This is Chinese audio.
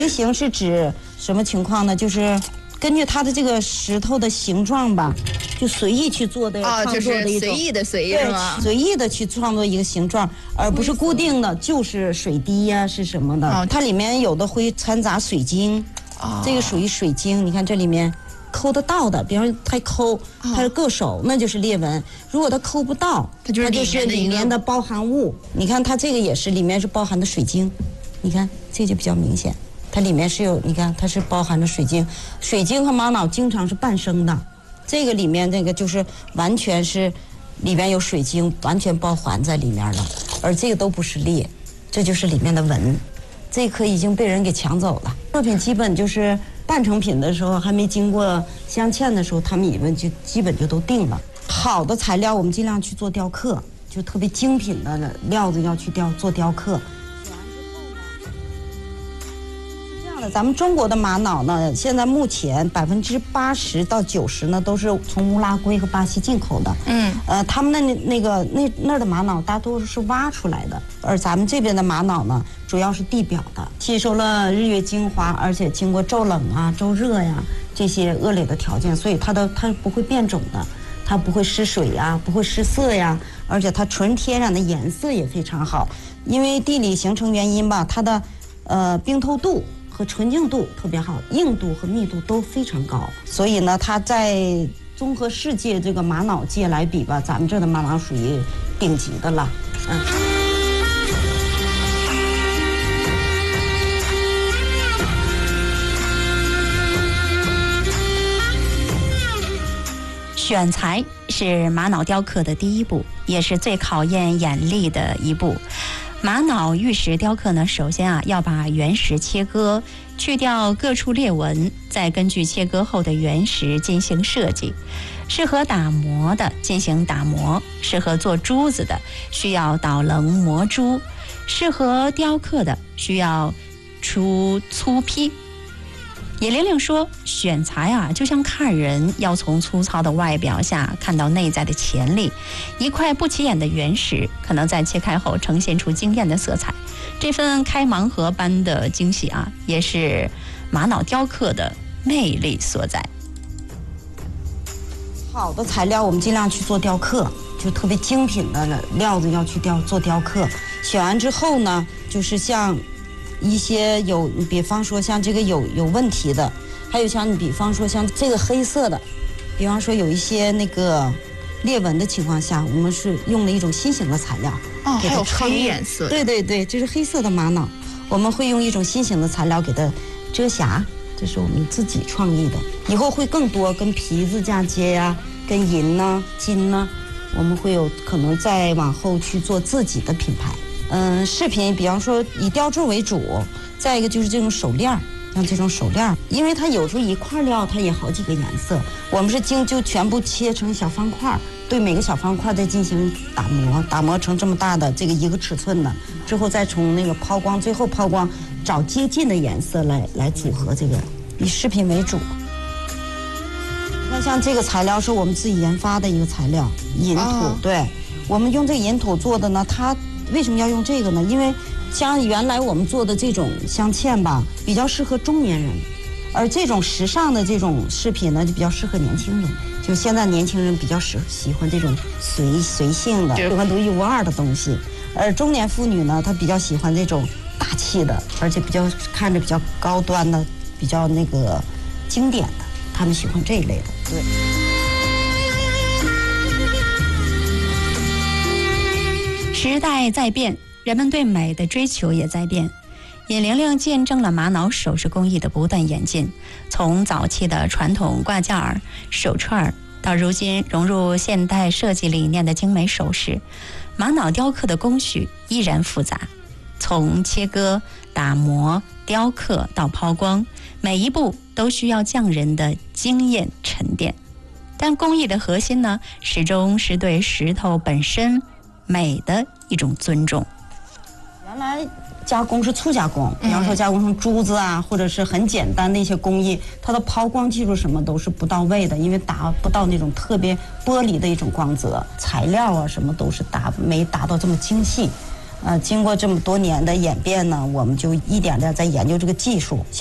菱形是指什么情况呢？就是根据它的这个石头的形状吧，就随意去做的创作的一种， 就是随意的随意是吗？ 随意的去创作一个形状，而不是固定的，就是水滴呀、是什么的。它里面有的会掺杂水晶，这个属于水晶。你看这里面抠得到的，比方说它抠，它是硌手，那就是裂纹。如果它抠不到，它就是里面的包含物。你看它这个也是里面是包含的水晶，你看这就比较明显。它里面是有，你看它是包含着水晶，水晶和玛瑙经常是伴生的，这个里面这个就是完全是里面有水晶完全包含在里面了，而这个都不是裂，这就是里面的纹，这颗已经被人给抢走了。作品基本就是半成品的时候，还没经过镶嵌的时候，他们以为就基本就都定了。好的材料我们尽量去做雕刻，就特别精品的料子要去做雕刻。咱们中国的玛瑙呢，现在目前80%到90%呢都是从乌拉圭和巴西进口的。他们的那儿的玛瑙大多数是挖出来的，而咱们这边的玛瑙呢，主要是地表的，吸收了日月精华，而且经过骤冷啊、骤热呀这些恶劣的条件，所以它不会变种的，它不会失水呀，不会失色呀，而且它纯天然的颜色也非常好。因为地理形成原因吧，它的冰透度和纯净度特别好，硬度和密度都非常高，所以呢，它在综合世界这个玛瑙界来比吧，咱们这的玛瑙属于顶级的了。 选材是玛瑙雕刻的第一步，也是最考验眼力的一步。玛瑙玉石雕刻呢，首先要把原石切割，去掉各处裂纹，再根据切割后的原石进行设计。适合打磨的进行打磨，适合做珠子的需要捣棱磨珠，适合雕刻的需要出粗坯。野玲玲说，选材就像看人，要从粗糙的外表下看到内在的潜力。一块不起眼的原石，可能在切开后呈现出惊艳的色彩。这份开盲盒般的惊喜也是玛瑙雕刻的魅力所在。 好的材料我们尽量去做雕刻，就特别精品的料子要去做雕刻。选完之后呢，就是像一些比方说像这个有问题的，还有像比方说像这个黑色的，比方说有一些那个裂纹的情况下，我们是用了一种新型的材料， 还有黑颜色。 对，这是黑色的玛瑙，我们会用一种新型的材料给它遮瑕，这是我们自己创意的。以后会更多跟皮子嫁接呀，跟银呐、金呐，我们会有可能再往后去做自己的品牌。饰品比方说以雕铸为主，再一个就是这种手链，像这种手链，因为它有时候一块料它也好几个颜色，我们是就全部切成小方块，对每个小方块再进行打磨，打磨成这么大的这个一个尺寸的，之后再从那个抛光，最后抛光找接近的颜色来组合这个，以饰品为主。那像这个材料是我们自己研发的一个材料，银土，对，我们用这个银土做的呢，它为什么要用这个呢？因为像原来我们做的这种镶嵌吧，比较适合中年人，而这种时尚的这种饰品呢，就比较适合年轻人。就现在年轻人比较喜欢这种随性的，喜欢独一无二的东西，而中年妇女呢，她比较喜欢这种大气的，而且看着比较高端的，比较那个经典的，她们喜欢这一类的。对。 时代在变，人们对美的追求也在变。野玲玲见证了玛瑙首饰工艺的不断演进，从早期的传统挂件儿、手串，到如今融入现代设计理念的精美首饰。玛瑙雕刻的工序依然复杂，从切割、打磨、雕刻到抛光，每一步都需要匠人的经验沉淀。但工艺的核心呢，始终是对石头本身美的一种尊重。 原来加工是粗加工，比方说加工成珠子或者是很简单的一些工艺，它的抛光技术什么都是不到位的，因为达不到那种特别玻璃的一种光泽，材料什么都是没达到这么精细。 经过这么多年的演变呢，我们就一点点在研究这个技术。